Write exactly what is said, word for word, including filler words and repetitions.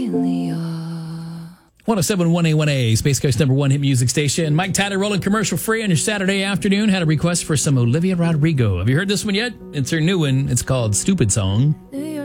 one oh seven point one A one A, Space Coast number one hit music station. Mike Tyler rolling commercial free on your Saturday afternoon. Had a request for some Olivia Rodrigo. Have you heard this one yet? It's her new one. It's called Stupid Song.